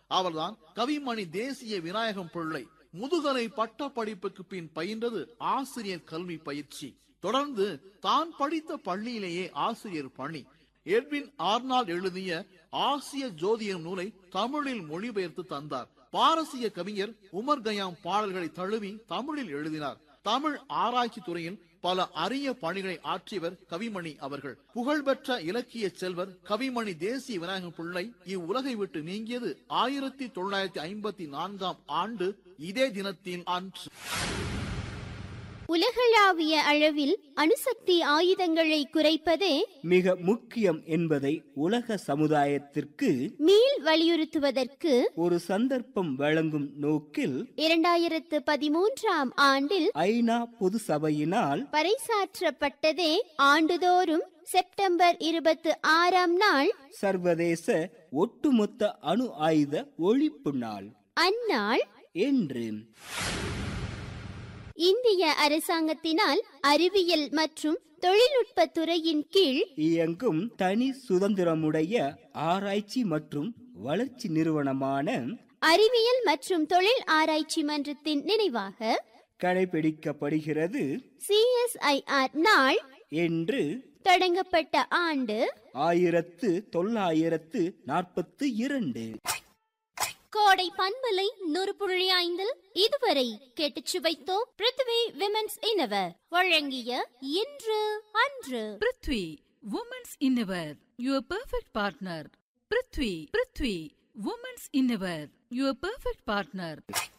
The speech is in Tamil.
அவர்தான் கவிமணி தேசிய விநாயகம் பிள்ளை. முதுகலை பட்ட படிப்புக்கு பின் பயின்றது ஆசிரியர் கல்வி பயிற்சி. தொடர்ந்து தான் படித்த பள்ளியிலேயே ஆசிரியர் பணி. எட்வின் ஆர்னால்ட் எழுதிய ஆசிய ஜோதியம் நூலை தமிழில் மொழிபெயர்த்து தந்தார். பாரசீக கவிஞர் உமர் கயாம் பாடல்களை தழுவி தமிழில் எழுதினார். தமிழ் ஆராய்ச்சி துறையில் பல அரிய பணிகளை ஆற்றியவர் கவிமணி அவர்கள். புகழ்பெற்ற இலக்கிய செல்வர் கவிமணி தேசிய விநாயகம் பிள்ளை இவ்வுலகை விட்டு நீங்கியது 1954 ஆண்டு இதே தினத்தின் அன்று. உலகளாவிய அளவில் அணுசக்தி ஆயுதங்களை குறைப்பதே மிக முக்கியம் என்பதை உலக சமுதாயத்திற்கு மீள் வலியுறுத்துவதற்கு ஒரு சந்தர்ப்பம் வழங்கும் நோக்கில் 2013 ஆண்டில் ஐநா பொது சபையினால் பறைசாற்றப்பட்டதே ஆண்டுதோறும் செப்டம்பர் 26 நாள் சர்வதேச ஒட்டுமொத்த அணு ஆயுத ஒழிப்பு நாள். அந்நாள் என்று இந்திய அரசாங்கத்தினால் அறிவியல் மற்றும் தொழில்நுட்ப துறையின் கீழ் இயங்கும் தனி சுதந்திரமுடைய ஆராய்ச்சி மற்றும் வளர்ச்சி நிறுவனமான அறிவியல் மற்றும் தொழில் ஆராய்ச்சி மன்றத்தின் நினைவாக கடைபிடிக்கப்படுகிறது. CSIR நாள் என்று தொடங்கப்பட்ட ஆண்டு 1942. கோடை பண்பலை 100.5 இதுவரை கேட்டுச் சுவைத்தோம். பிருத்வி விமென்ஸ் இன்னவர் வழங்கிய இன்று அன்று. Prithvi women's இன்னவர் your perfect partner. Prithvi women's இன்னவர் your perfect partner.